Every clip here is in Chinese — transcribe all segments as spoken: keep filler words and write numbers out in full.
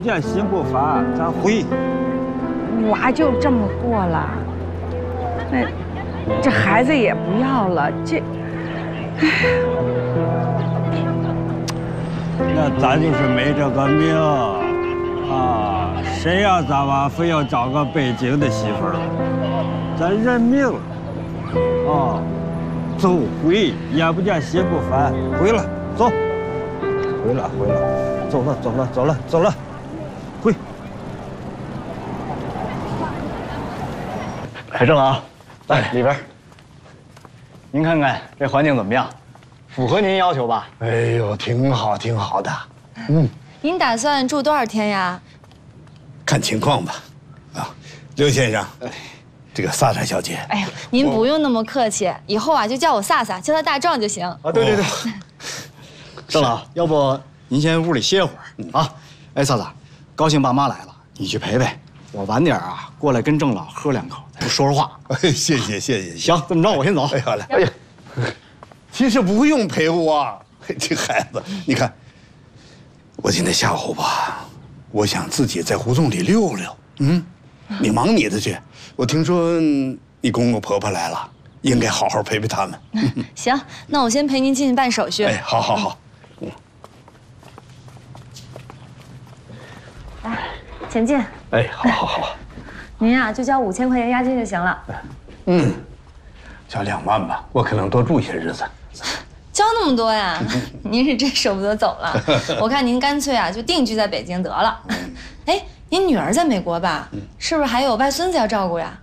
见心不烦，咱回。 娃就这么过了，那这孩子也不要了，这， 那咱就是没这个命啊！谁让咱娃非要找个北京的媳妇儿？咱认命了啊！走回，眼不见心不烦，回了，走，回了回了，走了走了走了走了，回。 海正老，来里边。您看看这环境怎么样？符合您要求吧？ 哎呦，挺好，挺好的。嗯， 您打算住多少天呀？ 看情况吧。啊，刘先生，这个萨萨小姐。 哎呀，您不用那么客气，以后啊就叫我萨萨，叫他大壮就行。 啊，对对对。郑老，要不您先屋里歇会儿啊？哎，萨萨，高兴爸妈来了，你去陪陪。我晚点啊过来跟郑老喝两口，咱说说话。 哎，谢谢谢谢。 行，这么着我先走。 哎，好嘞。哎呀，其实不用陪我，这孩子，你看，我今天下午吧，我想自己在胡同里溜溜。嗯，你忙你的去。我听说你公公婆婆来了，应该好好陪陪他们。 行，那我先陪您进去办手续。 哎，好好好。嗯。 来，请进。 哎，好好好。 您呀、啊、就交五千块钱押金就行了。 嗯，交两万吧，我可能多住些日子。 交那么多呀？您是真舍不得走了。我看您干脆啊就定居在北京得了。哎，您女儿在美国吧？是不是还有外孙子要照顾呀？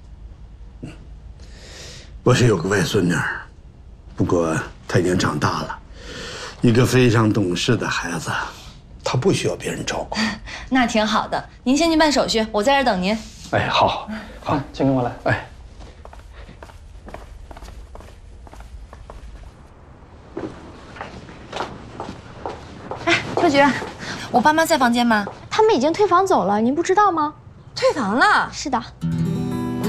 我是有个外孙女，不过她已经长大了，一个非常懂事的孩子，她不需要别人照顾。 那挺好的，您先去办手续，我在这儿等您。 哎，好，好， 请跟我来。 哎。 哎，秋菊，我爸妈在房间吗？ 他们已经退房走了，您不知道吗？ 退房了。 是的。